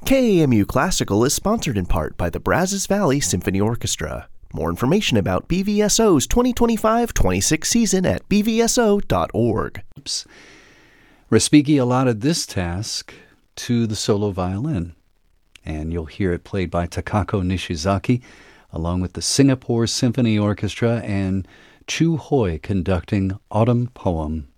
KAMU Classical is sponsored in part by the Brazos Valley Symphony Orchestra. More information about BVSO's 2025-26 season at bvso.org. Respighi allotted this task to the solo violin, and you'll hear it played by Takako Nishizaki, along with the Singapore Symphony Orchestra and Chu Hoi conducting Autumn Poem.